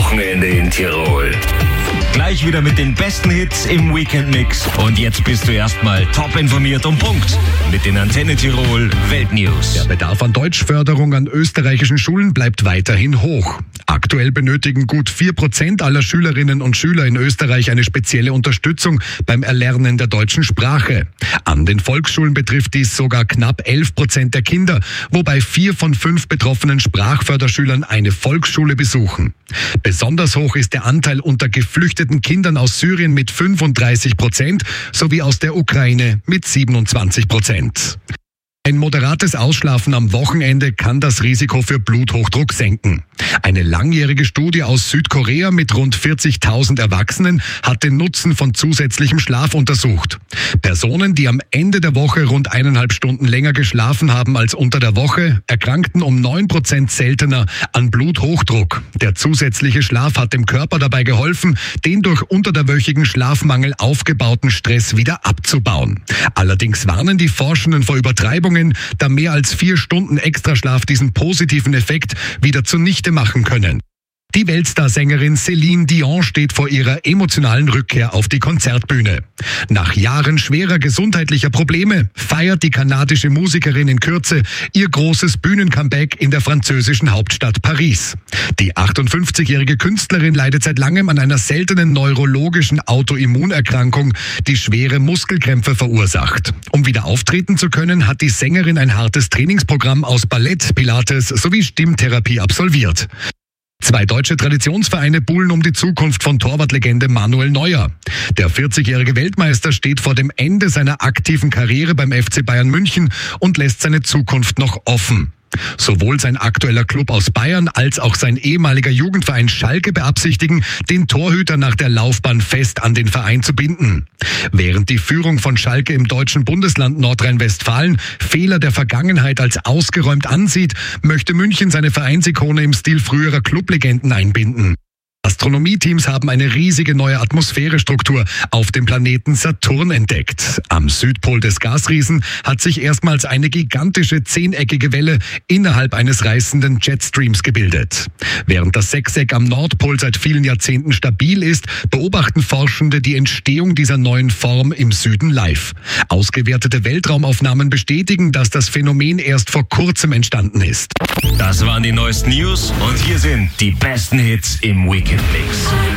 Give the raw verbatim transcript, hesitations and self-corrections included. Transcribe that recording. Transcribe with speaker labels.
Speaker 1: Wochenende in Tirol. Gleich wieder mit den besten Hits im Weekend-Mix. Und jetzt bist du erstmal top informiert und Punkt mit den Antenne Tirol Weltnews.
Speaker 2: Der Bedarf an Deutschförderung an österreichischen Schulen bleibt weiterhin hoch. Aktuell benötigen gut vier Prozent aller Schülerinnen und Schüler in Österreich eine spezielle Unterstützung beim Erlernen der deutschen Sprache. An den Volksschulen betrifft dies sogar knapp elf Prozent der Kinder, wobei vier von fünf betroffenen Sprachförderschülern eine Volksschule besuchen. Besonders hoch ist der Anteil unter geflüchteten Kindern aus Syrien mit fünfunddreißig Prozent sowie aus der Ukraine mit siebenundzwanzig Prozent. Ein moderates Ausschlafen am Wochenende kann das Risiko für Bluthochdruck senken. Eine langjährige Studie aus Südkorea mit rund vierzigtausend Erwachsenen hat den Nutzen von zusätzlichem Schlaf untersucht. Personen, die am Ende der Woche rund eineinhalb Stunden länger geschlafen haben als unter der Woche, erkrankten um neun Prozent seltener an Bluthochdruck. Der zusätzliche Schlaf hat dem Körper dabei geholfen, den durch unterderwöchigen Schlafmangel aufgebauten Stress wieder abzubauen. Allerdings warnen die Forschenden vor Übertreibungen, da mehr als vier Stunden Extraschlaf diesen positiven Effekt wieder zunichte machen können. Die Weltstar-Sängerin Celine Dion steht vor ihrer emotionalen Rückkehr auf die Konzertbühne. Nach Jahren schwerer gesundheitlicher Probleme feiert die kanadische Musikerin in Kürze ihr großes Bühnencomeback in der französischen Hauptstadt Paris. Die achtundfünfzigjährige Künstlerin leidet seit langem an einer seltenen neurologischen Autoimmunerkrankung, die schwere Muskelkrämpfe verursacht. Um wieder auftreten zu können, hat die Sängerin ein hartes Trainingsprogramm aus Ballett, Pilates sowie Stimmtherapie absolviert. Zwei deutsche Traditionsvereine buhlen um die Zukunft von Torwartlegende Manuel Neuer. Der vierzigjährige Weltmeister steht vor dem Ende seiner aktiven Karriere beim F C Bayern München und lässt seine Zukunft noch offen. Sowohl sein aktueller Club aus Bayern als auch sein ehemaliger Jugendverein Schalke beabsichtigen, den Torhüter nach der Laufbahn fest an den Verein zu binden. Während die Führung von Schalke im deutschen Bundesland Nordrhein-Westfalen Fehler der Vergangenheit als ausgeräumt ansieht, möchte München seine Vereinsikone im Stil früherer Clublegenden einbinden. Astronomieteams haben eine riesige neue Atmosphärestruktur auf dem Planeten Saturn entdeckt. Am Südpol des Gasriesen hat sich erstmals eine gigantische zehneckige Welle innerhalb eines reißenden Jetstreams gebildet. Während das Sechseck am Nordpol seit vielen Jahrzehnten stabil ist, beobachten Forschende die Entstehung dieser neuen Form im Süden live. Ausgewertete Weltraumaufnahmen bestätigen, dass das Phänomen erst vor kurzem entstanden ist.
Speaker 1: Das waren die neuesten News und hier sind die besten Hits im Weekend Mix.